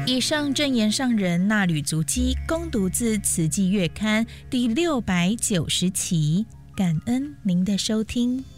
以上正言上人纳履足迹，恭读自慈济月刊第690期，感恩您的收听。